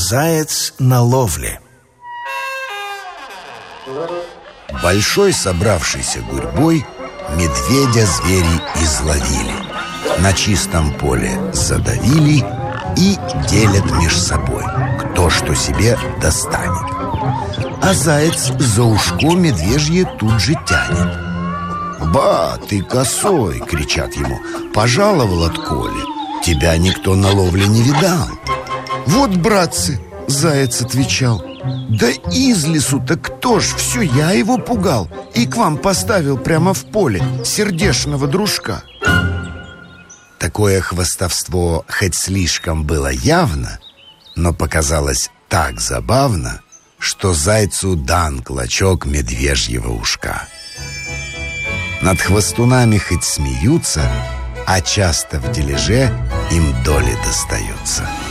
Заяц на ловле. Большой собравшейся гурьбой медведя звери изловили, на чистом поле задавили и делят меж собой, кто что себе достанет. А заяц за ушко медвежье тут же тянет. «Ба, ты косой!» — кричат ему. «Пожаловал от Коли, тебя никто на ловле не видал». «Вот, братцы!» — заяц отвечал. «Да из лесу-то кто ж, все я его пугал и к вам поставил прямо в поле сердечного дружка». Такое хвастовство хоть слишком было явно, но показалось так забавно, что зайцу дан клочок медвежьего ушка. Над хвастунами хоть смеются, а часто в дележе им доли достаются.